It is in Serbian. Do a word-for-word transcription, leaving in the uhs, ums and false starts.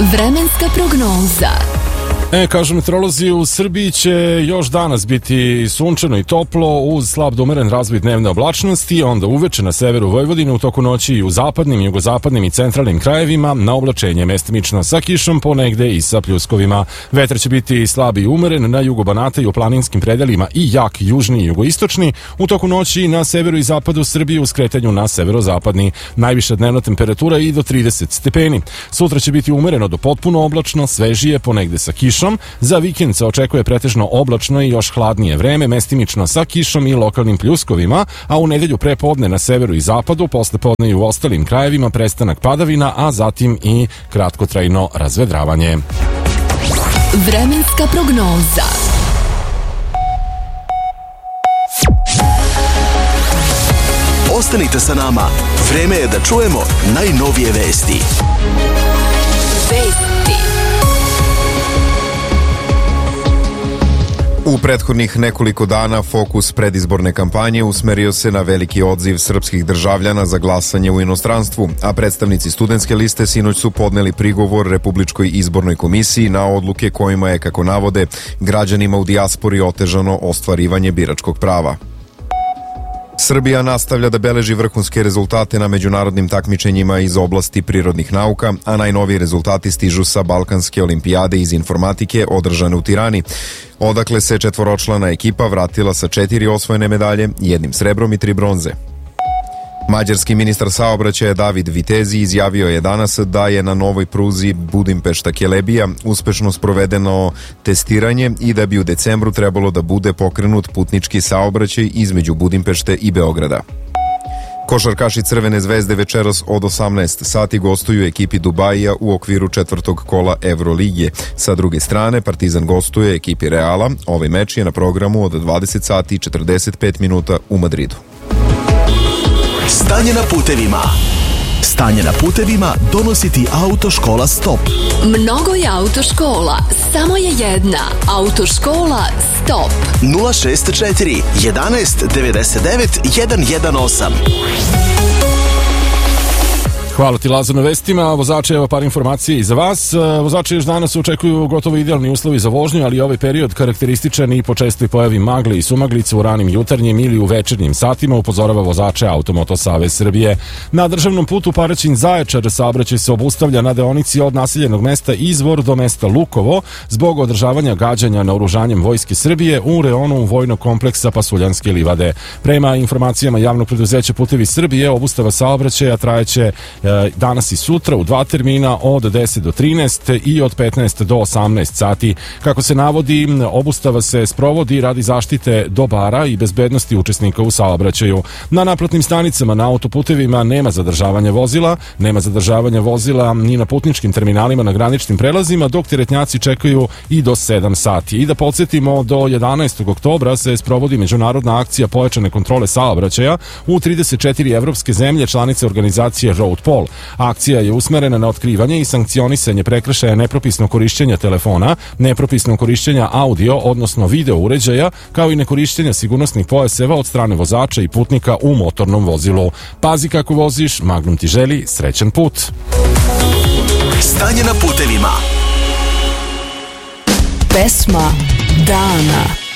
Vremenska prognoza. E, kažu meteorolozi, u Srbiji će još danas biti sunčano i toplo uz slab do umeren razvoj dnevne oblačnosti, onda uveče na severu Vojvodine, u toku noći i u zapadnim, jugozapadnim i centralnim krajevima na oblačenje mestimično sa kišom, ponegde i sa pljuskovima. Vetar će biti slab i umeren na jugu Banata i u planinskim predelima i jak južni i jugoistočni, u toku noći na severu i zapadu Srbije u skretanju na severozapadni. Najviša dnevna temperatura i do trideset stepeni. Sutra će biti umereno do potpuno oblačno, svežije, ponegde sa kišom. Za vikend se očekuje pretežno oblačno i još hladnije vreme, mestimično sa kišom i lokalnim pljuskovima, a u nedelju pre podne na severu i zapadu, posle podne i u ostalim krajevima prestanak padavina, a zatim i kratkotrajno razvedravanje. Vremenska prognoza. Ostanite sa nama, vreme je da čujemo najnovije vesti. Vesti. U prethodnih nekoliko dana fokus predizborne kampanje usmerio se na veliki odziv srpskih državljana za glasanje u inostranstvu, a predstavnici studentske liste sinoć su podneli prigovor Republičkoj izbornoj komisiji na odluke kojima je, kako navode, građanima u dijaspori otežano ostvarivanje biračkog prava. Srbija nastavlja da beleži vrhunske rezultate na međunarodnim takmičenjima iz oblasti prirodnih nauka, a najnoviji rezultati stižu sa Balkanske olimpijade iz informatike održane u Tirani, odakle se četvoročlana ekipa vratila sa četiri osvojene medalje, jednim srebrom i tri bronze. Mađarski ministar saobraćaja David Vitezi izjavio je danas da je na novoj pruzi Budimpešta-Kelebija uspešno sprovedeno testiranje i da bi u decembru trebalo da bude pokrenut putnički saobraćaj između Budimpešte i Beograda. Košarkaši Crvene zvezde večeras od osamnaest sati gostuju ekipi Dubajija u okviru četvrtog kola Evrolige. Sa druge strane, Partizan gostuje ekipi Reala. Ovaj meč je na programu od dvadeset sati i četrdeset pet minuta u Madridu. Stanje na putevima. Stanje na putevima donosi ti Autoškola Stop. Mnogo je autoškola, samo je jedna. Autoškola Stop. nula šest četiri jedanaest devedeset devet sto osam. Hvala ti, Lazo, na vestima. Vozače, evo par informacije i za vas. Vozače još danas očekuju gotovo idealni uslovi za vožnju, ali ovaj period karakterističan i po čestoj pojavi magle i sumaglice u ranim jutarnjim ili u večernjim satima, upozorava vozače Automoto Savez Srbije. Na državnom putu Paraćin-Zaječar saobraćaj se obustavlja na deonici od naseljenog mesta Izvor do mesta Lukovo zbog održavanja gađanja naoružanjem Vojske Srbije u reonu vojnog kompleksa Pasuljanske livade. Prema informacijama javnog preduzeća Putevi Srbije, obustava saobraćaja trajeće danas i sutra u dva termina od deset do trinaest i od petnaest do osamnaest sati. Kako se navodi, obustava se sprovodi radi zaštite dobara i bezbednosti učesnika u saobraćaju. Na naplatnim stanicama na autoputevima nema zadržavanja vozila, nema zadržavanja vozila ni na putničkim terminalima na graničnim prelazima, dok teretnjaci čekaju i do sedam sati. I da podsjetimo, do jedanaestog oktobra se sprovodi međunarodna akcija pojačane kontrole saobraćaja u trideset četiri evropske zemlje članice organizacije Road Pol. Akcija je usmerena na otkrivanje i sankcionisanje prekršaja nepropisnog korišćenja telefona, nepropisnog korišćenja audio, odnosno video uređaja, kao i nekorišćenja sigurnosnih pojaseva od strane vozača i putnika u motornom vozilu. Pazi kako voziš, Magnum ti želi srećan put. Stanje na putevima. Pesma dana.